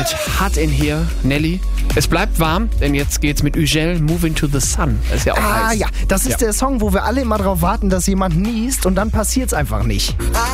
wird hot in here, Nelly. Es bleibt warm, denn jetzt geht's mit Ugel Moving to the Sun. Das ist ja auch heiß. Ja, das ist der Song, wo wir alle immer drauf warten, dass jemand niest und dann passiert's einfach nicht.